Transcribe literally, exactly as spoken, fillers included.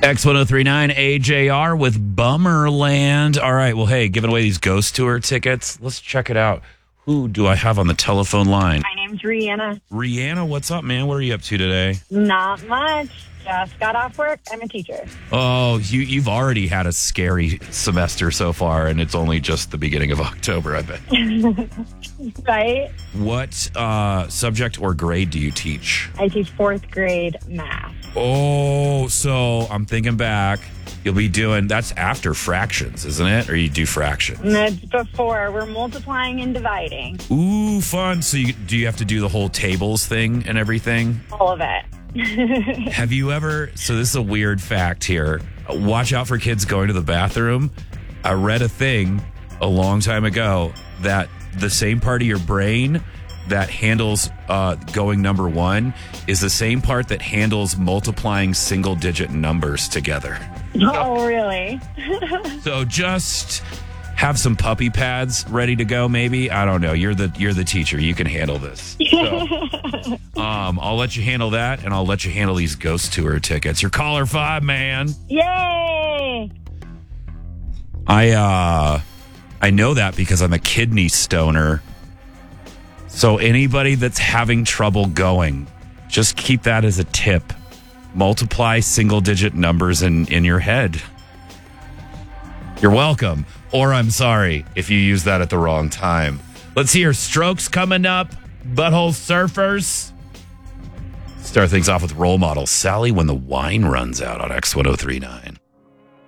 X ten thirty-nine A J R with Bummerland. All right, well, hey, giving away these ghost tour tickets. Let's check it out. Who do I have on the telephone line? My name's Rihanna. Rihanna, what's up, man? What are you up to today? Not much. Just got off work. I'm a teacher. Oh, you, you've already had a scary semester so far, and it's only just the beginning of October, I bet. Right? What uh, subject or grade do you teach? I teach fourth grade math. Oh, so I'm thinking back. You'll be doing, that's after fractions, isn't it? Or you do fractions? And it's before. We're multiplying and dividing. Ooh, fun. So you, do you have to do the whole tables thing and everything? All of it. Have you ever, so this is a weird fact here. Watch out for kids going to the bathroom. I read a thing a long time ago that the same part of your brain that handles uh, going number one is the same part that handles multiplying single digit numbers together. Oh, really? So just have some puppy pads ready to go, maybe. I don't know. You're the you're the teacher. You can handle this. So, um, I'll let you handle that, and I'll let you handle these ghost tour tickets. You're caller five, man. Yay! I uh, I know that because I'm a kidney stoner. So anybody that's having trouble going, just keep that as a tip. Multiply single-digit numbers in, in your head. You're welcome. Or I'm sorry if you use that at the wrong time. Let's hear Strokes coming up. Butthole Surfers. Start things off with Role Model Sally When the Wine Runs Out on X ten thirty-nine.